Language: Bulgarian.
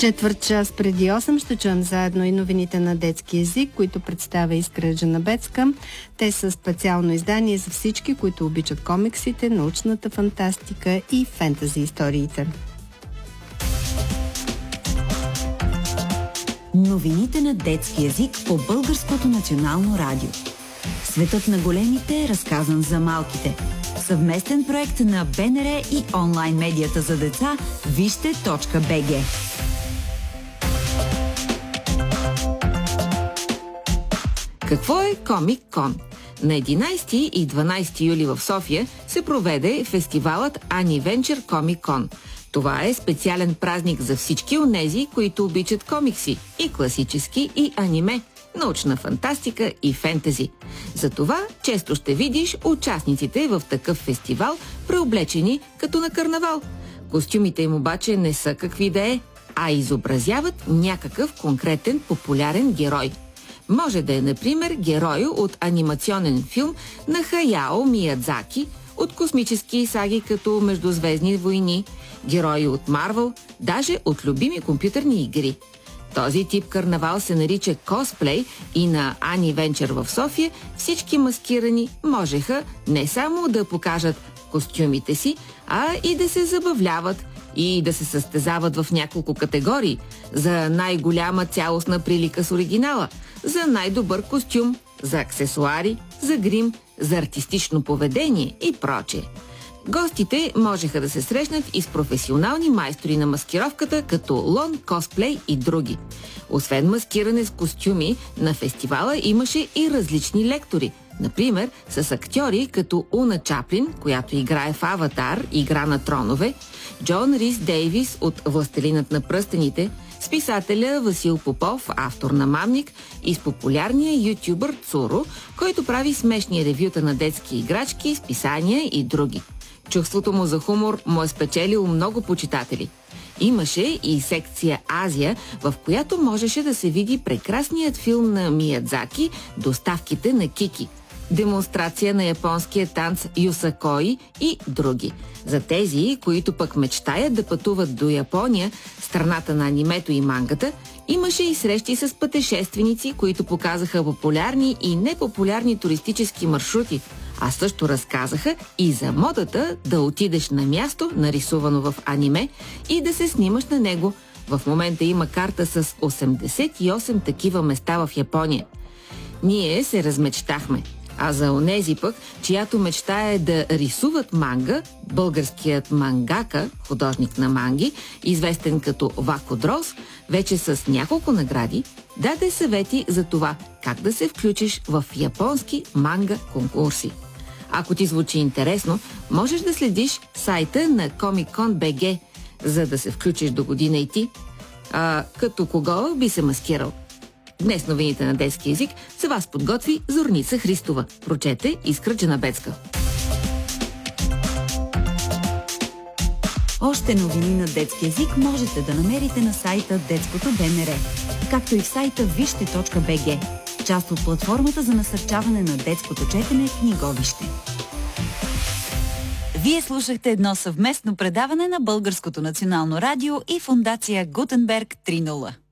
Четвърт час преди 8 ще чуем заедно и новините на детски език, които представя Искра Джанабецка. Те са специално издание за всички, които обичат комиксите, научната фантастика и фентази историите. Новините на детски език по Българското национално радио. Светът на големите е разказан за малките. Съвместен проект на БНР и онлайн медията за деца Вижте.бг. Какво е Комик-кон? На 11 и 12 юли в София се проведе фестивалът Анивенчър Комик-кон. Това е специален празник за всички онези, които обичат комикси – и класически, и аниме, научна фантастика и фентази. Затова често ще видиш участниците в такъв фестивал преоблечени като на карнавал. Костюмите им обаче не са какви да е, а изобразяват някакъв конкретен популярен герой. Може да е, например, герой от анимационен филм на Хаяо Миядзаки, от космически саги като Междузвездни войни, герои от Марвел, даже от любими компютърни игри. Този тип карнавал се нарича косплей и на Анивенчър в София всички маскирани можеха не само да покажат костюмите си, а и да се забавляват и да се състезават в няколко категории за най-голяма цялостна прилика с оригинала, за най-добър костюм, за аксесуари, за грим, за артистично поведение и прочее. Гостите можеха да се срещнат и с професионални майстори на маскировката, като Лон Косплей и други. Освен маскиране с костюми, на фестивала имаше и различни лектори. Например, с актьори като Уна Чаплин, която играе в Аватар, Игра на тронове, Джон Рис Дейвис от Властелинът на пръстените, с писателя Васил Попов, автор на Мамник, и с популярния ютубър Цуро, който прави смешни ревюта на детски играчки, списания и други. Чувството му за хумор му е спечелило много почитатели. Имаше и секция Азия, в която можеше да се види прекрасният филм на Миядзаки «Доставките на Кики», демонстрация на японския танц Юсакои и други. За тези, които пък мечтаят да пътуват до Япония, страната на анимето и мангата, имаше и срещи с пътешественици, които показаха популярни и непопулярни туристически маршрути, а също разказаха и за модата да отидеш на място, нарисувано в аниме, и да се снимаш на него. В момента има карта с 88 такива места в Япония. Ние се размечтахме. А за онези пък, чиято мечта е да рисуват манга, българският мангака, художник на манги, известен като Вако Дрос, вече с няколко награди, даде съвети за това как да се включиш в японски манга конкурси. Ако ти звучи интересно, можеш да следиш сайта на Комик-кон.bg, за да се включиш до година и ти. Като кого би се маскирал? Днес новините на детски език за вас подготви Зорница Христова. Прочете Искра Джанабецка. Още новини на детски език можете да намерите на сайта Детското БНР, както и в сайта Вижте.бг, част от платформата за насърчаване на детското четене Книговище. Вие слушахте едно съвместно предаване на Българското национално радио и фондация Гутенберг 3.0.